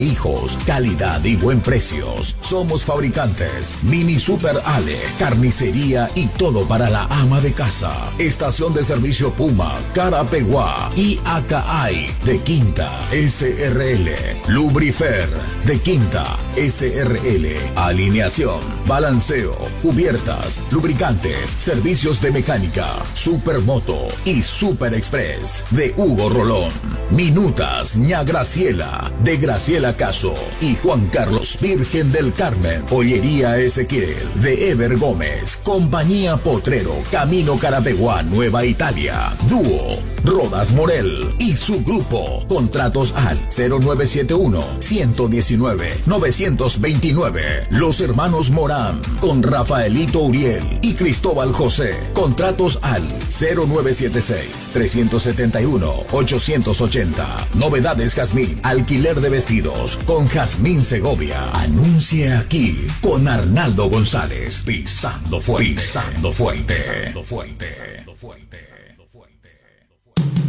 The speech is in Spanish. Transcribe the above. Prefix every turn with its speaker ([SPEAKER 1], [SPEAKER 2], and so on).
[SPEAKER 1] Hijos, calidad y buen precios. Somos fabricantes Mini Super Ale, carnicería y todo para la ama de casa. Estación de servicio Puma, Carapeguá y Acaay de Quinta SRL. Lubrifer de Quinta SRL. Alineación, balanceo, cubiertas, lubricantes, servicios de mecánica, Supermoto y Super Express de Hugo Rolón. Minutas, ña Graciela de Graciela Caso y Juan Carlos Virgen del Carmen. Pollería Ezequiel de Ever Gómez. Compañía Potrero, Camino Carapeguá, Nueva Italia. Dúo Rodas Morel y su grupo. Contratos al 0971-119-929. Los hermanos Morán con Rafaelito Uriel y Cristóbal José. Contratos al 0976-371-880. Novedades Jazmín, alquiler de vestidos con Jazmín Segovia. Anuncie aquí con Arnaldo González. Pisando fuerte. Pisando fuerte. Pisando fuerte. Pisando fuerte.